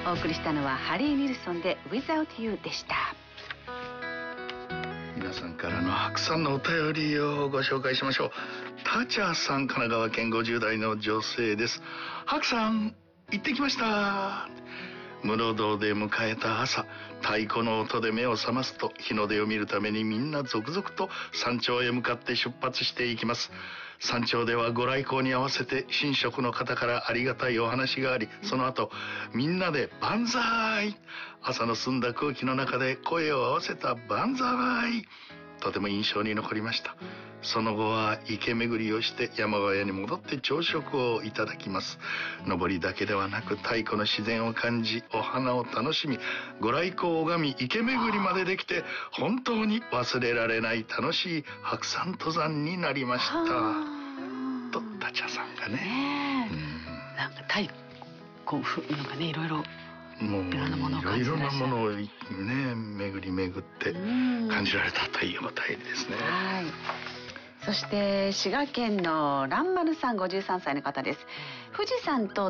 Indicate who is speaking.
Speaker 1: お送りしたのはハリー・ニルソンで Without You でした。
Speaker 2: 皆さんからの白さんのお便りをご紹介しましょう。タチャさん、神奈川県50代の女性です。白さん、行ってきました。室堂で迎えた朝、太鼓の音で目を覚ますと、日の出を見るためにみんな続々と山頂へ向かって出発していきます。山頂ではご来光に合わせて神職の方からありがたいお話があり、その後みんなで万歳、朝の澄んだ空気の中で声を合わせた万歳、とても印象に残りました。その後は池巡りをして山小屋に戻って朝食をいただきます。登りだけではなく太古の自然を感じ、お花を楽しみ、ご来光を拝み、池巡りまでできて本当に忘れられない楽しい白山登山になりましたとタチャさんがね、
Speaker 1: なんか太古なんかね、いろいろ
Speaker 2: もういろんなものをね巡り巡って感じられたというお便りですね。
Speaker 1: はい。そして滋賀県の蘭丸さん、53歳の方です。富士山と